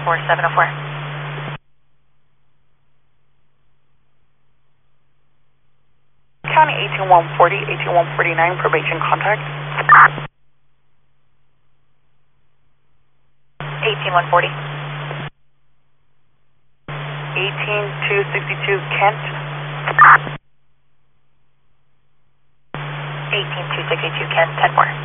4704. County 18140, 18149, probation contact. 18140. 18262 Kent. 18262 Kent, 10-4.